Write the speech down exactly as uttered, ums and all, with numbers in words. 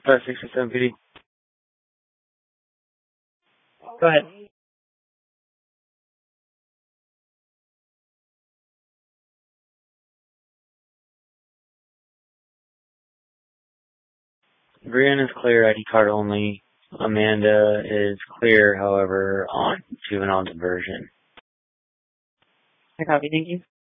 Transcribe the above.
Five, six, and seven P D. Go ahead. Brianna is clear, I D card only. Amanda is clear, however, on juvenile diversion. I copy, thank you.